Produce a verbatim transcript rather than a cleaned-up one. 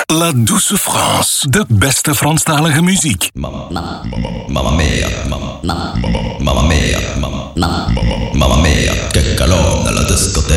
La Douce France, de beste Franstalige muziek. Mamma, mamma, mamma mia, mamma, mamma, mamma mia, mamma, mamma, mamma mia, che calore nella discoteca.